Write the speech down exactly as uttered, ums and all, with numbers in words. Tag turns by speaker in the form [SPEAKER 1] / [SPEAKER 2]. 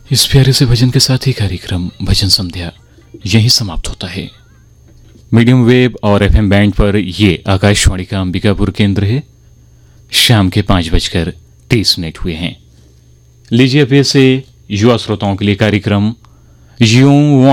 [SPEAKER 1] इस प्यारे से भजन के साथ ही कार्यक्रम भजन संध्या यहीं समाप्त होता है। मीडियम वेव और एफएम बैंड पर ये आकाशवाणी का अंबिकापुर केंद्र है। शाम के पांच बजकर तीस मिनट हुए हैं। लीजिए अब से युवा श्रोताओं के लिए कार्यक्रम यूं